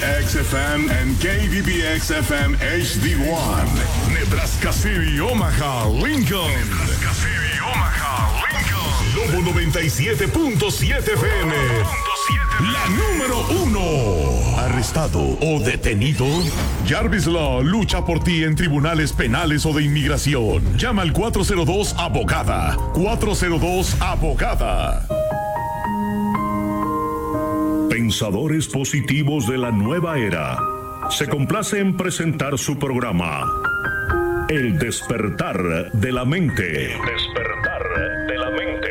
KBBX-FM and KBBX-FM HD1. Nebraska City, Omaha, Lincoln. Nebraska City, Omaha, Lincoln. Lobo 97.7 FM. La número 1. ¿Arrestado o detenido? Jarvis Law lucha por ti en tribunales penales o de inmigración. Llama al 402-ABOGADA. 402-ABOGADA. Pensadores positivos de la nueva era se complace en presentar su programa El despertar de la mente. El despertar de la mente.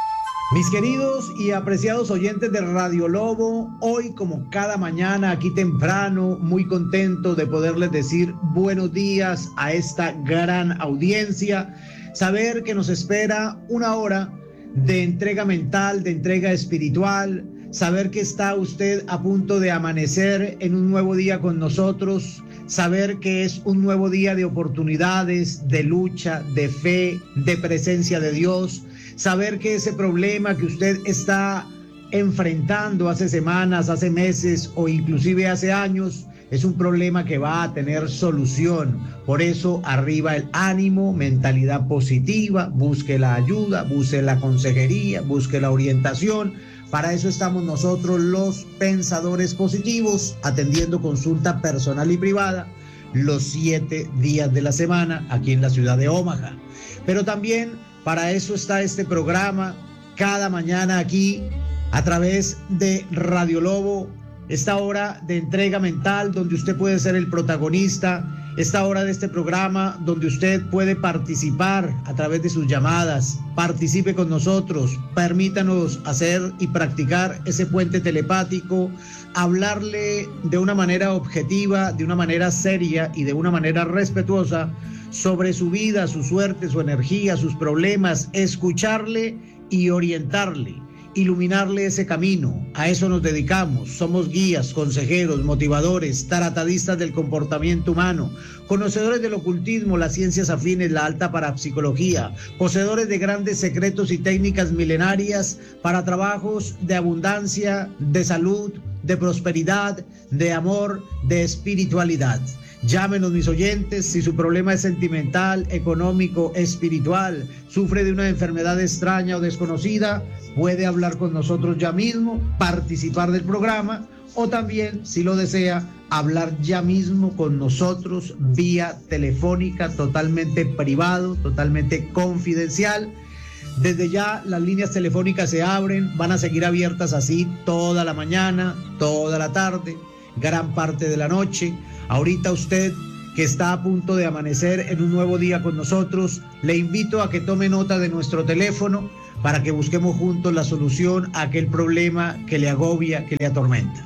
Mis queridos y apreciados oyentes de Radio Lobo, hoy como cada mañana aquí temprano, muy contento de poderles decir buenos días a esta gran audiencia, saber que nos espera una hora de entrega mental, de entrega espiritual, saber que está usted a punto de amanecer en un nuevo día con nosotros, saber que es un nuevo día de oportunidades, de lucha, de fe, de presencia de Dios, saber que ese problema que usted está enfrentando hace semanas, hace meses o inclusive hace años, es un problema que va a tener solución. Por eso, arriba el ánimo, mentalidad positiva, busque la ayuda, busque la consejería, busque la orientación. Para eso estamos nosotros los pensadores positivos, atendiendo consulta personal y privada los 7 días de la semana aquí en la ciudad de Omaha. Pero también para eso está este programa cada mañana aquí a través de Radio Lobo, esta hora de entrega mental donde usted puede ser el protagonista, esta hora de este programa donde usted puede participar a través de sus llamadas. Participe con nosotros, permítanos hacer y practicar ese puente telepático, hablarle de una manera objetiva, de una manera seria y de una manera respetuosa sobre su vida, su suerte, su energía, sus problemas, escucharle y orientarle, iluminarle ese camino. A eso nos dedicamos. Somos guías, consejeros, motivadores, taratadistas del comportamiento humano, conocedores del ocultismo, las ciencias afines, la alta parapsicología, poseedores de grandes secretos y técnicas milenarias para trabajos de abundancia, de salud, de prosperidad, de amor, de espiritualidad. Llámenos, mis oyentes, si su problema es sentimental, económico, espiritual, sufre de una enfermedad extraña o desconocida, puede hablar con nosotros ya mismo, participar del programa o también, si lo desea, hablar ya mismo con nosotros vía telefónica, totalmente privado, totalmente confidencial. Desde ya las líneas telefónicas se abren, van a seguir abiertas así toda la mañana, toda la tarde, gran parte de la noche. Ahorita usted que está a punto de amanecer en un nuevo día con nosotros, le invito a que tome nota de nuestro teléfono para que busquemos juntos la solución a aquel problema que le agobia, que le atormenta.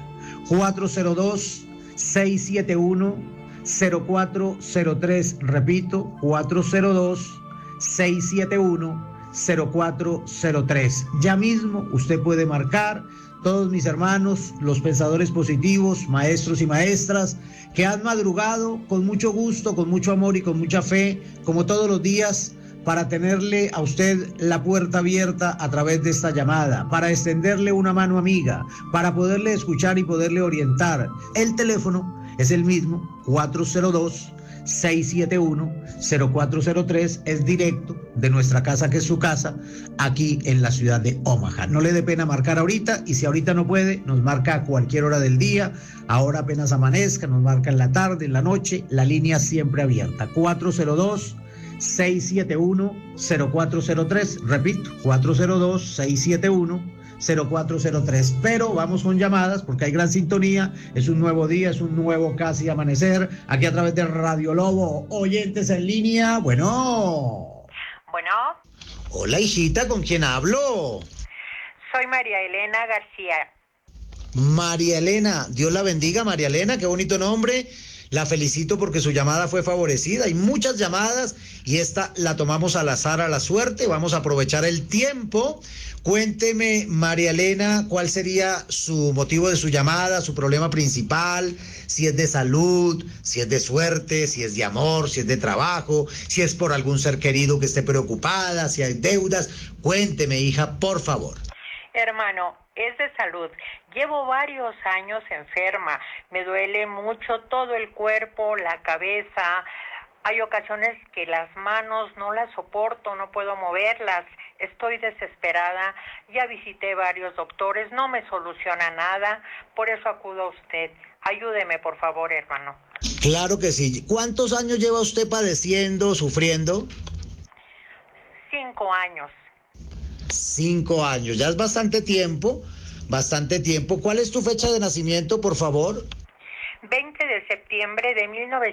402-671-0403, repito, 402-671-0403. Ya mismo usted puede marcar. Todos mis hermanos, los pensadores positivos, maestros y maestras, que han madrugado con mucho gusto, con mucho amor y con mucha fe, como todos los días, para tenerle a usted la puerta abierta a través de esta llamada, para extenderle una mano amiga, para poderle escuchar y poderle orientar. El teléfono es el mismo, 402-671-0403, es directo de nuestra casa, que es su casa, aquí en la ciudad de Omaha. No le dé pena marcar ahorita, y si ahorita no puede, nos marca a cualquier hora del día, ahora apenas amanezca, nos marca en la tarde, en la noche, la línea siempre abierta, 402-671-0403, repito, 402-671-0403, pero vamos con llamadas porque hay gran sintonía, es un nuevo día, es un nuevo casi amanecer, aquí a través de Radio Lobo. Oyentes en línea, bueno. Hola, hijita, ¿con quién hablo? Soy María Elena García. María Elena, Dios la bendiga, María Elena, qué bonito nombre. La felicito porque su llamada fue favorecida. Hay muchas llamadas y esta la tomamos al azar, a la suerte. Vamos a aprovechar el tiempo. Cuénteme, María Elena, ¿cuál sería su motivo de su llamada, su problema principal? Si es de salud, si es de suerte, si es de amor, si es de trabajo, si es por algún ser querido que esté preocupada, si hay deudas. Cuénteme, hija, por favor. Hermano, es de salud. Llevo varios años enferma, me duele mucho todo el cuerpo, la cabeza. Hay ocasiones que las manos no las soporto, no puedo moverlas. Estoy desesperada, ya visité varios doctores, no me soluciona nada, por eso acudo a usted. Ayúdeme, por favor, hermano. Claro que sí. ¿Cuántos años lleva usted padeciendo, sufriendo? 5 años. 5 años, ya es bastante tiempo, bastante tiempo. ¿Cuál es tu fecha de nacimiento, por favor? 20 de septiembre de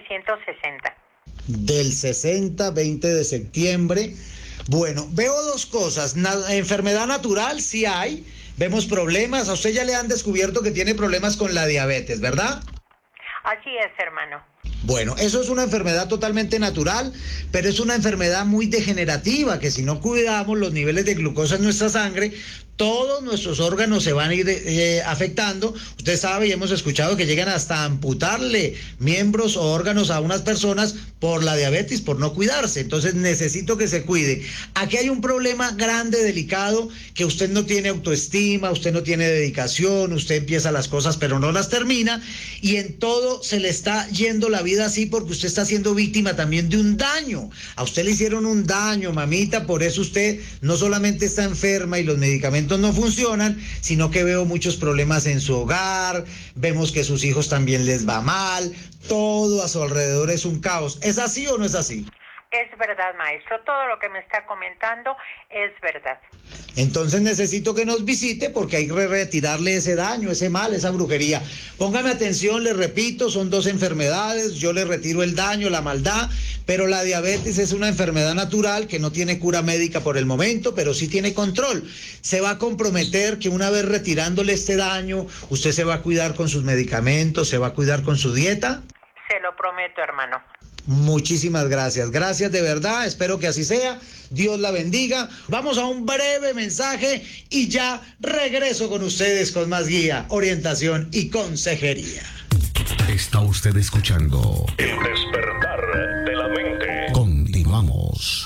1960. Del 60, 20 de septiembre. Bueno, veo dos cosas. Enfermedad natural, sí hay. Vemos problemas. A usted ya le han descubierto que tiene problemas con la diabetes, ¿verdad? Así es, hermano. Bueno, eso es una enfermedad totalmente natural, pero es una enfermedad muy degenerativa, que si no cuidamos los niveles de glucosa en nuestra sangre, todos nuestros órganos se van a ir afectando. Usted sabe y hemos escuchado que llegan hasta amputarle miembros o órganos a unas personas por la diabetes, por no cuidarse. Entonces necesito que se cuide. Aquí hay un problema grande, delicado, que usted no tiene autoestima, usted no tiene dedicación, usted empieza las cosas pero no las termina, y en todo se le está yendo la vida así porque usted está siendo víctima también de un daño. A usted le hicieron un daño, mamita, por eso usted no solamente está enferma y los medicamentos no funcionan, sino que veo muchos problemas en su hogar, vemos que sus hijos también les va mal, todo a su alrededor es un caos. ¿Es así o no es así? Es verdad, maestro, todo lo que me está comentando es verdad. Entonces necesito que nos visite porque hay que retirarle ese daño, ese mal, esa brujería. Póngame atención, le repito, son 2 enfermedades, yo le retiro el daño, la maldad, pero la diabetes es una enfermedad natural que no tiene cura médica por el momento, pero sí tiene control. Se va a comprometer que una vez retirándole este daño, usted se va a cuidar con sus medicamentos, se va a cuidar con su dieta. Se lo prometo, hermano. Muchísimas gracias, gracias de verdad, espero que así sea, Dios la bendiga. Vamos a un breve mensaje y ya regreso con ustedes con más guía, orientación y consejería. Está usted escuchando El Despertar de la Mente. Continuamos.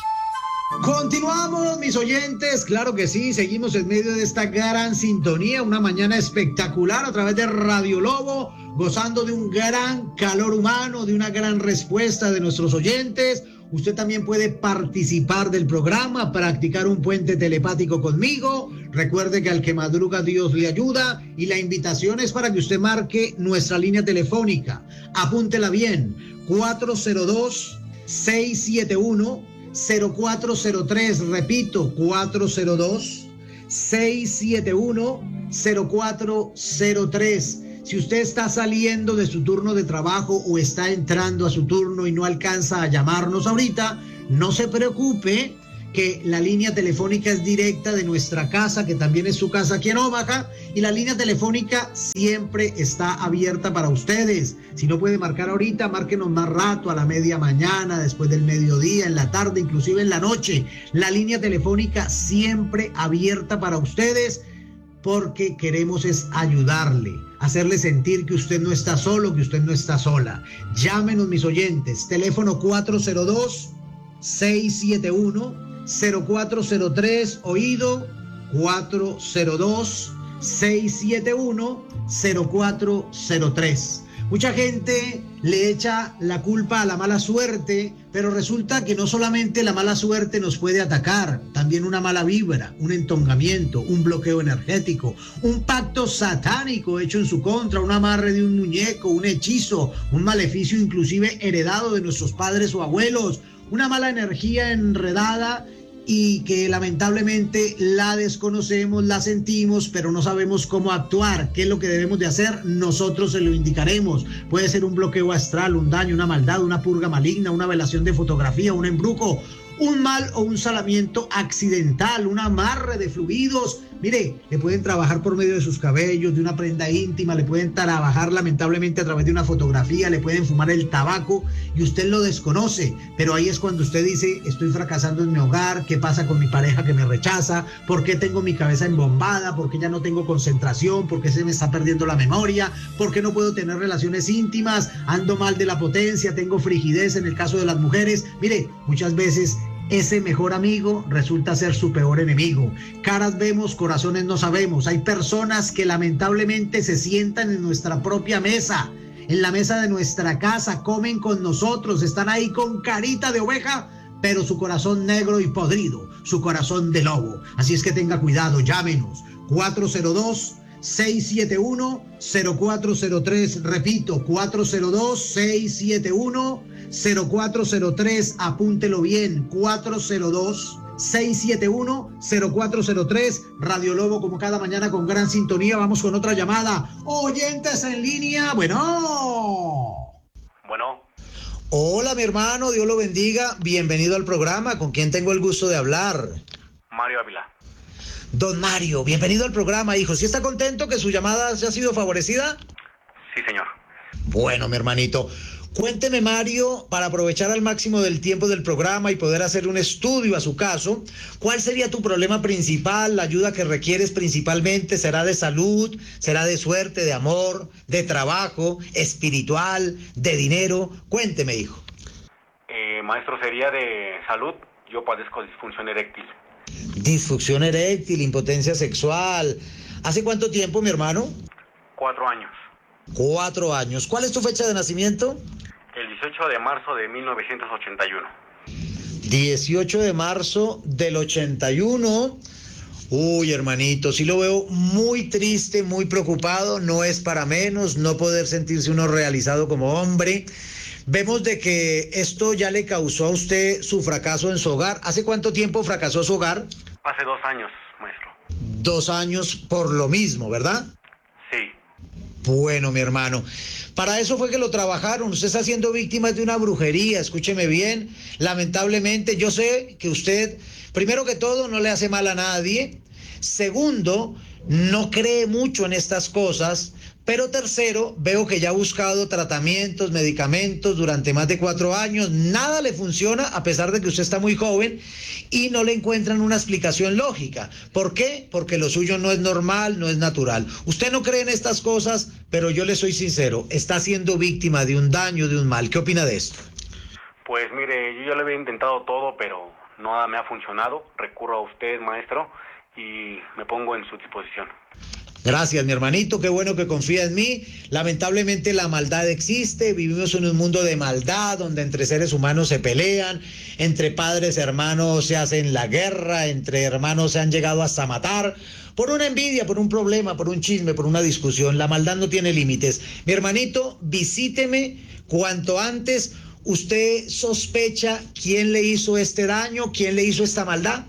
Continuamos, mis oyentes, claro que sí, seguimos en medio de esta gran sintonía, una mañana espectacular a través de Radio Lobo, gozando de un gran calor humano, de una gran respuesta de nuestros oyentes. Usted también puede participar del programa, practicar un puente telepático conmigo. Recuerde que al que madruga Dios le ayuda, y la invitación es para que usted marque nuestra línea telefónica. Apúntela bien, 402-671-0403, repito, 402-671-0403. Si usted está saliendo de su turno de trabajo o está entrando a su turno y no alcanza a llamarnos ahorita, no se preocupe, que la línea telefónica es directa de nuestra casa, que también es su casa aquí en Omaha, y la línea telefónica siempre está abierta para ustedes. Si no puede marcar ahorita, márquenos más rato, a la media mañana, después del mediodía, en la tarde, inclusive en la noche. La línea telefónica siempre abierta para ustedes, porque queremos es ayudarle, hacerle sentir que usted no está solo, que usted no está sola. Llámenos, mis oyentes, teléfono 402-671-0403, oído, 402-671-0403. Mucha gente le echa la culpa a la mala suerte, pero resulta que no solamente la mala suerte nos puede atacar, también una mala vibra, un entongamiento, un bloqueo energético, un pacto satánico hecho en su contra, un amarre de un muñeco, un hechizo, un maleficio inclusive heredado de nuestros padres o abuelos, una mala energía enredada y que lamentablemente la desconocemos, la sentimos, pero no sabemos cómo actuar. ¿Qué es lo que debemos de hacer? Nosotros se lo indicaremos. Puede ser un bloqueo astral, un daño, una maldad, una purga maligna, una velación de fotografía, un embrujo, un mal o un salamiento accidental, un amarre de fluidos. Mire, le pueden trabajar por medio de sus cabellos, de una prenda íntima, le pueden trabajar lamentablemente a través de una fotografía, le pueden fumar el tabaco y usted lo desconoce, pero ahí es cuando usted dice, estoy fracasando en mi hogar, ¿qué pasa con mi pareja que me rechaza? ¿Por qué tengo mi cabeza embombada? ¿Por qué ya no tengo concentración? ¿Por qué se me está perdiendo la memoria? ¿Por qué no puedo tener relaciones íntimas? ¿Ando mal de la potencia? ¿Tengo frigidez en el caso de las mujeres? Mire, muchas veces ese mejor amigo resulta ser su peor enemigo. Caras vemos, corazones no sabemos. Hay personas que lamentablemente se sientan en nuestra propia mesa, en la mesa de nuestra casa, comen con nosotros, están ahí con carita de oveja, pero su corazón negro y podrido, su corazón de lobo. Así es que tenga cuidado, llámenos 402-671-0403, repito, 402-671-0403, apúntelo bien, 402-671-0403, Radio Lobo como cada mañana con gran sintonía. Vamos con otra llamada. Oyentes en línea, bueno. Hola, mi hermano, Dios lo bendiga. Bienvenido al programa. ¿Con quién tengo el gusto de hablar? Mario Ávila. Don Mario, bienvenido al programa, hijo. ¿Sí está contento que su llamada haya sido favorecida? Sí, señor. Bueno, mi hermanito, cuénteme, Mario, para aprovechar al máximo del tiempo del programa y poder hacer un estudio a su caso, ¿cuál sería tu problema principal? La ayuda que requieres principalmente, ¿será de salud, será de suerte, de amor, de trabajo, espiritual, de dinero? Cuénteme, hijo. Maestro, sería de salud. Yo padezco disfunción eréctil. Disfunción eréctil, impotencia sexual. ¿Hace cuánto tiempo, mi hermano? 4 años. 4 años. ¿Cuál es tu fecha de nacimiento? El 18 de marzo de 1981. 18 de marzo del 81. Uy, hermanito, sí lo veo muy triste, muy preocupado. No es para menos no poder sentirse uno realizado como hombre. Vemos de que esto ya le causó a usted su fracaso en su hogar. ¿Hace cuánto tiempo fracasó su hogar? Hace 2 años, maestro. 2 años por lo mismo, ¿verdad? Sí. Bueno, mi hermano, para eso fue que lo trabajaron. Usted está siendo víctima de una brujería, escúcheme bien. Lamentablemente, yo sé que usted, primero que todo, no le hace mal a nadie. Segundo, no cree mucho en estas cosas. Pero tercero, veo que ya ha buscado tratamientos, medicamentos durante más de 4 años. Nada le funciona a pesar de que usted está muy joven y no le encuentran una explicación lógica. ¿Por qué? Porque lo suyo no es normal, no es natural. Usted no cree en estas cosas, pero yo le soy sincero, está siendo víctima de un daño, de un mal. ¿Qué opina de esto? Pues mire, yo ya lo había intentado todo, pero nada me ha funcionado. Recurro a usted, maestro, y me pongo en su disposición. Gracias, mi hermanito, qué bueno que confía en mí. Lamentablemente la maldad existe, vivimos en un mundo de maldad donde entre seres humanos se pelean, entre padres, hermanos se hacen la guerra, entre hermanos se han llegado hasta matar, por una envidia, por un problema, por un chisme, por una discusión. La maldad no tiene límites. Mi hermanito, visíteme cuanto antes. ¿Usted sospecha quién le hizo este daño, quién le hizo esta maldad?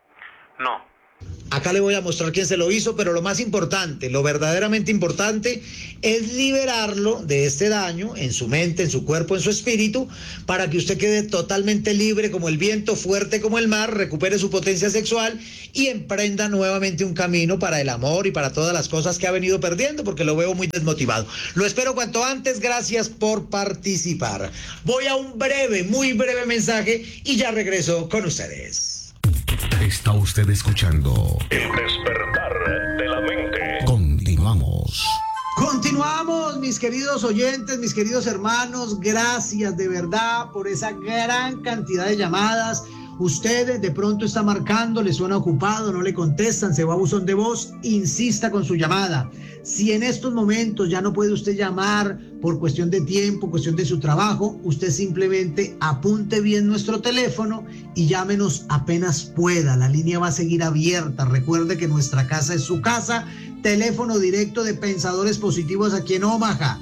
No. Acá le voy a mostrar quién se lo hizo, pero lo más importante, lo verdaderamente importante es liberarlo de este daño en su mente, en su cuerpo, en su espíritu, para que usted quede totalmente libre como el viento, fuerte como el mar, recupere su potencia sexual y emprenda nuevamente un camino para el amor y para todas las cosas que ha venido perdiendo, porque lo veo muy desmotivado. Lo espero cuanto antes, gracias por participar. Voy a un breve, muy breve mensaje y ya regreso con ustedes. Está usted escuchando El despertar de la mente. Continuamos. Continuamos, mis queridos oyentes, mis queridos hermanos. Gracias de verdad por esa gran cantidad de llamadas. Usted de pronto está marcando, le suena ocupado, no le contestan, se va a buzón de voz, insista con su llamada. Si en estos momentos ya no puede usted llamar por cuestión de tiempo, cuestión de su trabajo, usted simplemente apunte bien nuestro teléfono y llámenos apenas pueda. La línea va a seguir abierta. Recuerde que nuestra casa es su casa. Teléfono directo de Pensadores Positivos aquí en Omaha,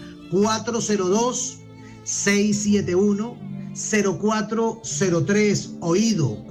402-671-0403, oído,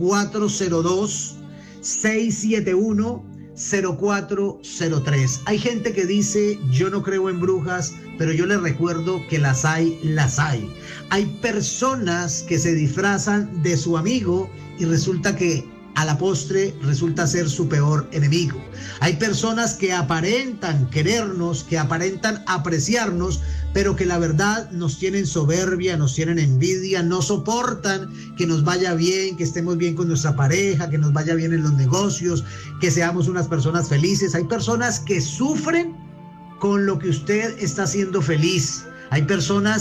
402-671-0403. Hay gente que dice, yo no creo en brujas, pero yo les recuerdo que las hay, las hay. Hay personas que se disfrazan de su amigo y resulta que a la postre resulta ser su peor enemigo. Hay personas que aparentan querernos, que aparentan apreciarnos, pero que la verdad nos tienen soberbia, nos tienen envidia, no soportan que nos vaya bien, que estemos bien con nuestra pareja, que nos vaya bien en los negocios, que seamos unas personas felices. Hay personas que sufren con lo que usted está haciendo feliz. Hay personas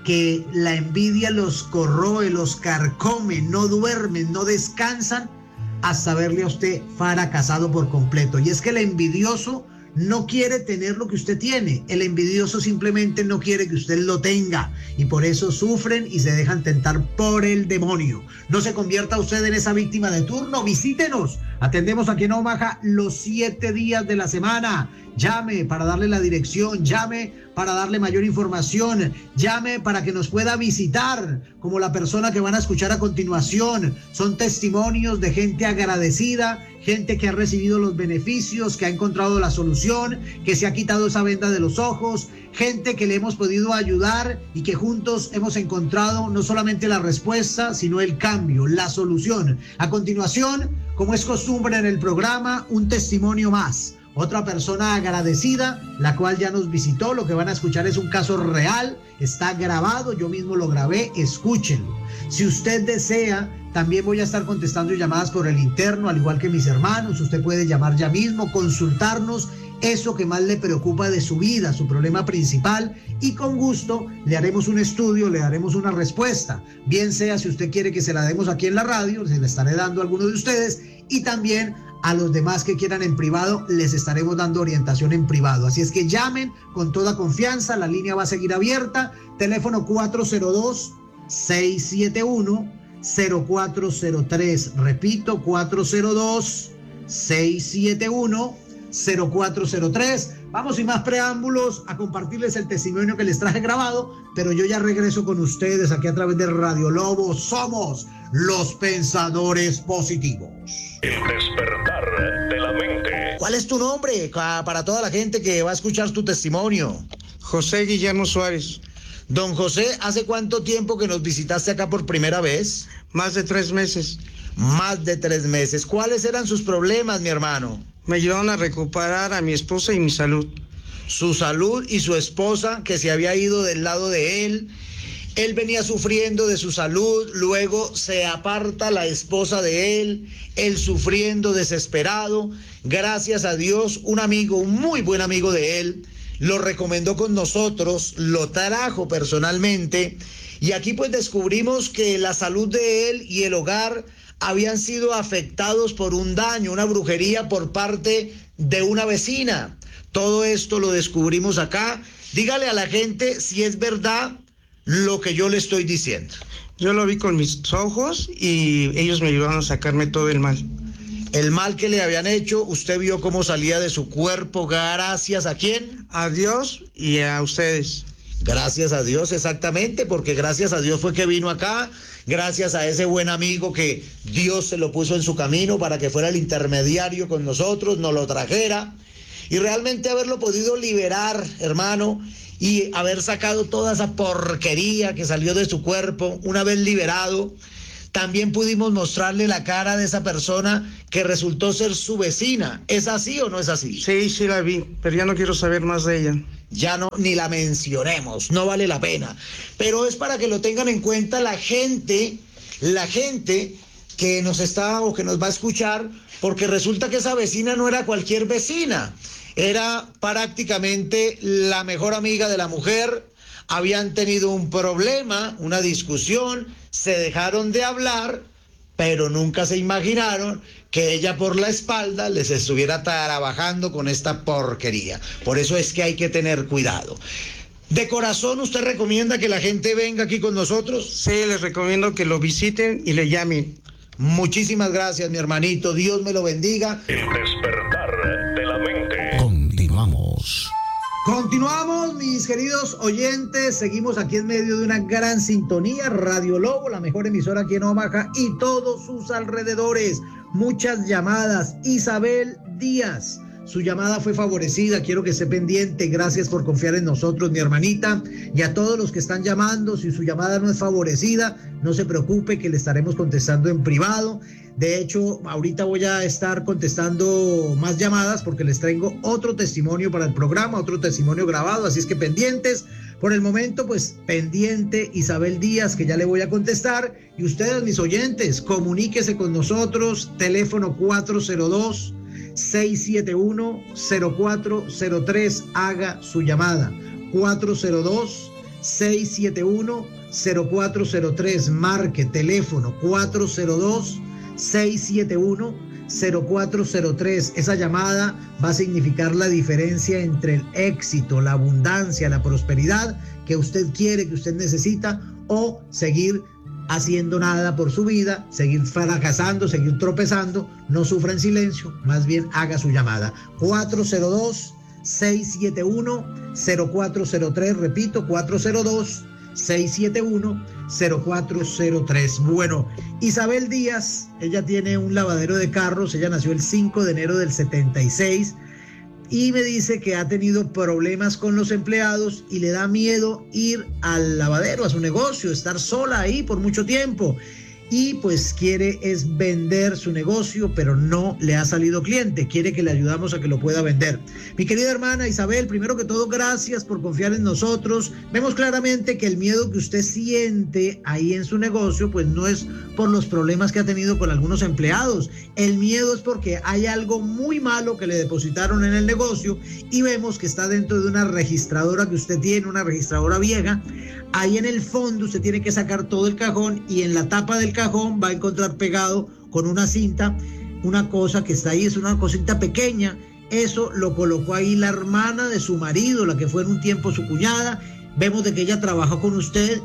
que la envidia los corroe, los carcome, no duermen, no descansan hasta verle a usted fracasado por completo. Y es que el envidioso no quiere tener lo que usted tiene. El envidioso simplemente no quiere que usted lo tenga y por eso sufren y se dejan tentar por el demonio. No se convierta usted en esa víctima de turno. Visítenos. Atendemos aquí en Omaha los 7 días de la semana. Llame para darle la dirección, llame para darle mayor información, llame para que nos pueda visitar, como la persona que van a escuchar a continuación. Son testimonios de gente agradecida, gente que ha recibido los beneficios, que ha encontrado la solución, que se ha quitado esa venda de los ojos, gente que le hemos podido ayudar y que juntos hemos encontrado no solamente la respuesta, sino el cambio, la solución. A continuación, como es costumbre en el programa, un testimonio más. Otra persona agradecida, la cual ya nos visitó. Lo que van a escuchar es un caso real, está grabado, yo mismo lo grabé, escúchenlo. Si usted desea, también voy a estar contestando llamadas por el interno, al igual que mis hermanos. Usted puede llamar ya mismo, consultarnos eso que más le preocupa de su vida, su problema principal, y con gusto le haremos un estudio, le daremos una respuesta. Bien sea si usted quiere que se la demos aquí en la radio, se la estaré dando a alguno de ustedes, y también a los demás que quieran en privado, les estaremos dando orientación en privado. Así es que llamen con toda confianza, la línea va a seguir abierta. Teléfono 402-671-0403. Repito, 402-671-0403. Vamos sin más preámbulos a compartirles el testimonio que les traje grabado, pero yo ya regreso con ustedes aquí a través de Radio Lobo. Somos los pensadores positivos. El despertar de la mente. ¿Cuál es tu nombre para toda la gente que va a escuchar tu testimonio? José Guillermo Suárez. Don José, ¿hace cuánto tiempo que nos visitaste acá por primera vez? Más de 3 meses. Más de 3 meses. ¿Cuáles eran sus problemas, mi hermano? Me ayudaron a recuperar a mi esposa y mi salud. Su salud y su esposa, que se había ido del lado de él. Él venía sufriendo de su salud, luego se aparta la esposa de él sufriendo, desesperado. Gracias a Dios, un amigo, un muy buen amigo de él, lo recomendó con nosotros, lo trajo personalmente, y aquí pues descubrimos que la salud de él y el hogar habían sido afectados por un daño, una brujería por parte de una vecina. Todo esto lo descubrimos acá. Dígale a la gente si es verdad lo que yo le estoy diciendo. Yo lo vi con mis ojos y ellos me ayudaron a sacarme todo el mal. El mal que le habían hecho, usted vio cómo salía de su cuerpo, gracias a quién. A Dios y a ustedes. Gracias a Dios, exactamente, porque gracias a Dios fue que vino acá, gracias a ese buen amigo que Dios se lo puso en su camino para que fuera el intermediario con nosotros, nos lo trajera, y realmente haberlo podido liberar, hermano, y haber sacado toda esa porquería que salió de su cuerpo, una vez liberado. También pudimos mostrarle la cara de esa persona que resultó ser su vecina. ¿Es así o no es así? Sí, sí la vi, pero ya no quiero saber más de ella. Ya no, ni la mencionemos, no vale la pena. Pero es para que lo tengan en cuenta la gente que nos está o que nos va a escuchar, porque resulta que esa vecina no era cualquier vecina. Era prácticamente la mejor amiga de la mujer. Habían tenido un problema, una discusión, se dejaron de hablar, pero nunca se imaginaron que ella por la espalda les estuviera trabajando con esta porquería. Por eso es que hay que tener cuidado. ¿De corazón usted recomienda que la gente venga aquí con nosotros? Sí, les recomiendo que lo visiten y le llamen. Muchísimas gracias, mi hermanito. Dios me lo bendiga. El despertar de la mente. Continuamos, mis queridos oyentes. Seguimos aquí en medio de una gran sintonía. Radio Lobo, la mejor emisora aquí en Omaha y todos sus alrededores. Muchas llamadas. Isabel Díaz, su llamada fue favorecida. Quiero que esté pendiente. Gracias por confiar en nosotros, mi hermanita. Y a todos los que están llamando, si su llamada no es favorecida, no se preocupe que le estaremos contestando en privado. De hecho, ahorita voy a estar contestando más llamadas porque les traigo otro testimonio para el programa, otro testimonio grabado, así es que pendientes. Por el momento, pues pendiente Isabel Díaz, que ya le voy a contestar. Y ustedes, mis oyentes, comuníquese con nosotros, teléfono 402-671-0403, haga su llamada. 402 402-671-0403. Marque teléfono 402-671-0403. Esa llamada va a significar la diferencia entre el éxito, la abundancia, la prosperidad que usted quiere, que usted necesita, o seguir haciendo nada por su vida, seguir fracasando, seguir tropezando. No sufra en silencio, más bien haga su llamada. 402-671-0403, repito, 402-671-0403. Bueno, Isabel Díaz, ella tiene un lavadero de carros, ella nació el 5 de enero del 76 y me dice que ha tenido problemas con los empleados y le da miedo ir al lavadero, a su negocio, estar sola ahí por mucho tiempo. Y pues quiere es vender su negocio, pero no le ha salido cliente. Quiere que le ayudamos a que lo pueda vender. Mi querida hermana Isabel, primero que todo, gracias por confiar en nosotros. Vemos claramente que el miedo que usted siente ahí en su negocio, pues no es por los problemas que ha tenido con algunos empleados. El miedo es porque hay algo muy malo que le depositaron en el negocio y vemos que está dentro de una registradora que usted tiene, una registradora vieja. Ahí en el fondo usted tiene que sacar todo el cajón y en la tapa del cajón va a encontrar pegado con una cinta una cosa que está ahí, es una cosita pequeña. Eso lo colocó ahí la hermana de su marido, la que fue en un tiempo su cuñada. Vemos de que ella trabajó con usted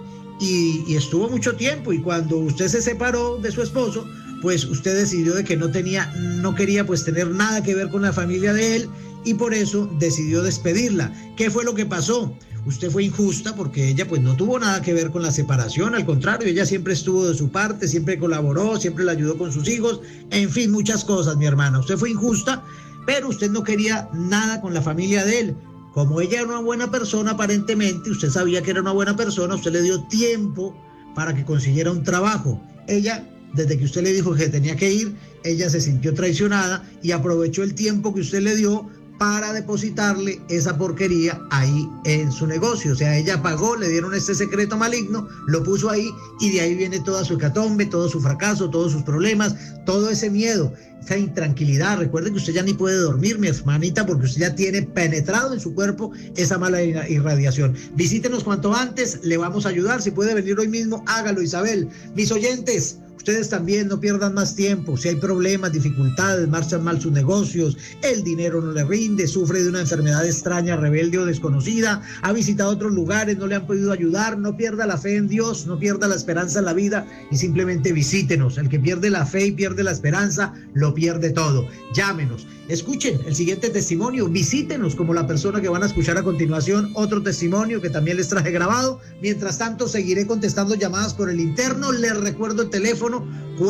y estuvo mucho tiempo, y cuando usted se separó de su esposo, pues usted decidió de que no quería pues tener nada que ver con la familia de él, y por eso decidió despedirla. ¿Qué fue lo que pasó? Usted fue injusta porque ella pues no tuvo nada que ver con la separación, al contrario, ella siempre estuvo de su parte, siempre colaboró, siempre le ayudó con sus hijos, en fin, muchas cosas, mi hermana. Usted fue injusta, pero usted no quería nada con la familia de él. Como ella era una buena persona, aparentemente, usted sabía que era una buena persona, usted le dio tiempo para que consiguiera un trabajo. Ella, desde que usted le dijo que tenía que ir, ella se sintió traicionada y aprovechó el tiempo que usted le dio para depositarle esa porquería ahí en su negocio. O sea, ella pagó, le dieron este secreto maligno, lo puso ahí, y de ahí viene toda su hecatombe, todo su fracaso, todos sus problemas, todo ese miedo, esa intranquilidad. Recuerde que usted ya ni puede dormir, mi hermanita, porque usted ya tiene penetrado en su cuerpo esa mala irradiación. Visítenos cuanto antes, le vamos a ayudar. Si puede venir hoy mismo, hágalo, Isabel. Mis oyentes, ustedes también no pierdan más tiempo. Si hay problemas, dificultades, marchan mal sus negocios, el dinero no le rinde, sufre de una enfermedad extraña, rebelde o desconocida, ha visitado otros lugares, no le han podido ayudar, no pierda la fe en Dios, no pierda la esperanza en la vida y simplemente visítenos. El que pierde la fe y pierde la esperanza, lo pierde todo. Llámenos, escuchen el siguiente testimonio, visítenos como la persona que van a escuchar a continuación, otro testimonio que también les traje grabado. Mientras tanto, seguiré contestando llamadas por el interno. Les recuerdo el teléfono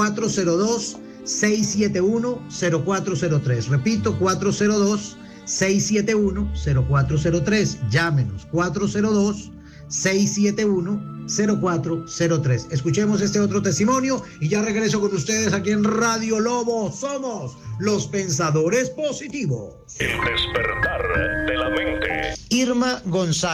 402-671-0403. Repito, 402-671-0403. Llámenos, 402-671-0403. Escuchemos este otro testimonio y ya regreso con ustedes aquí en Radio Lobo. Somos los pensadores positivos. El despertar de la mente. Irma González.